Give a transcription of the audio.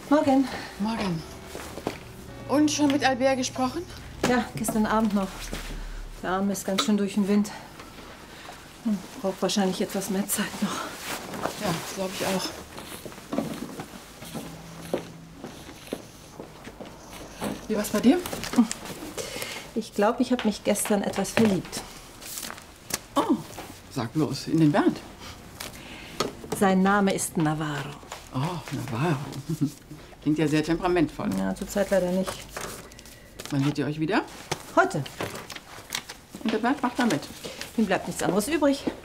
Morgen. Morgen. Und schon mit Albert gesprochen? Ja, gestern Abend noch. Der Arme ist ganz schön durch den Wind. Braucht wahrscheinlich etwas mehr Zeit noch. Ja, glaube ich auch. Wie war's bei dir? Ich glaube, ich habe mich gestern etwas verliebt. Oh, sag bloß, in den Bernd. Sein Name ist Navarro. Oh, Navarro. Klingt ja sehr temperamentvoll. Ja, zurzeit leider nicht. Wann seht ihr euch wieder? Heute. Und der Bernd macht da mit. Ihm bleibt nichts anderes übrig.